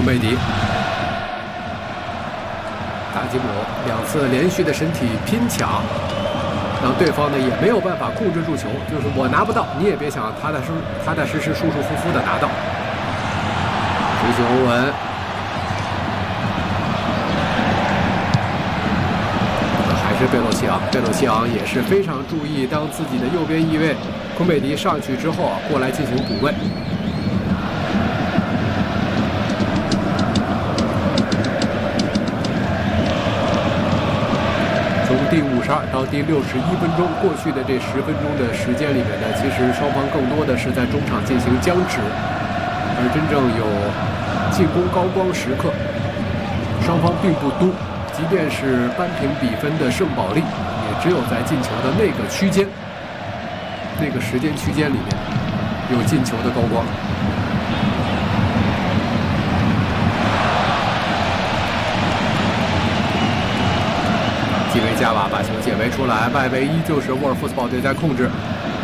贝迪。达吉姆2次连续的身体拼抢，让对方呢也没有办法控制住球，就是我拿不到，你也别想踏踏实实、舒舒服服的拿到。执行欧文，还是贝洛西昂，贝洛西昂也是非常注意，当自己的右边翼位昆贝迪上去之后过来进行补位。第52到第61分钟，过去的这10分钟的时间里面呢，其实双方更多的是在中场进行僵持，而真正有进攻高光时刻，双方并不多。即便是扳平比分的圣保利，也只有在进球的那个区间、那个时间区间里面有进球的高光。基维加瓦把球解围出来，外围依旧是沃尔夫斯堡队在控制。